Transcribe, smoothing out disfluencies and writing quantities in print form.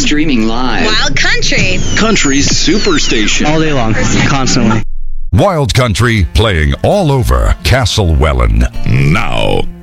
Streaming live. Wild Country. Country's superstation. All day long, constantly. Wild Country playing all over Castle Welland. Now.